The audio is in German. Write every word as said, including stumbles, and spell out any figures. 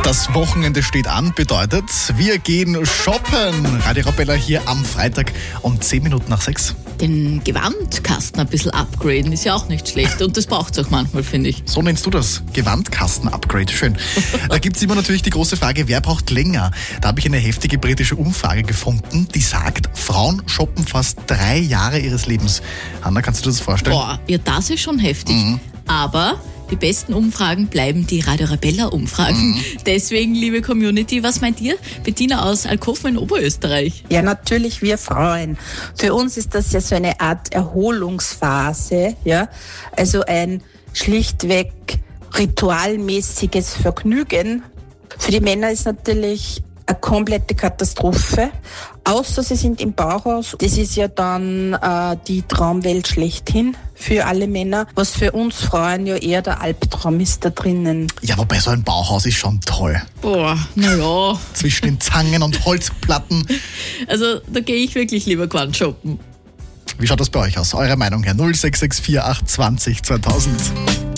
Das Wochenende steht an, bedeutet, wir gehen shoppen. Radio Arabella hier am Freitag um zehn Minuten nach sechs. Den Gewandkasten ein bisschen upgraden ist ja auch nicht schlecht. Und das braucht es auch manchmal, finde ich. So nennst du das, Gewandkasten-Upgrade. Schön. Da gibt es immer natürlich die große Frage, wer braucht länger? Da habe ich eine heftige britische Umfrage gefunden, die sagt, Frauen shoppen fast drei Jahre ihres Lebens. Hanna, kannst du dir das vorstellen? Boah, ja, das ist schon heftig. Mhm. Aber die besten Umfragen bleiben die Radio Arabella-Umfragen. Mhm. Deswegen, liebe Community, was meint ihr? Bettina aus Alkoven in Oberösterreich. Ja, natürlich, wir Frauen. Für uns ist das ja so eine Art Erholungsphase, ja. Also ein schlichtweg ritualmäßiges Vergnügen. Für die Männer ist natürlich eine komplette Katastrophe. Außer sie sind im Bauhaus. Das ist ja dann äh, die Traumwelt schlechthin für alle Männer. Was für uns Frauen ja eher der Albtraum ist da drinnen. Ja, wobei so ein Bauhaus ist schon toll. Boah, naja. Zwischen den Zangen und Holzplatten. Also da gehe ich wirklich lieber Gewand shoppen. Wie schaut das bei euch aus? Eure Meinung her? null sechs sechs vier acht zwanzig zweitausend.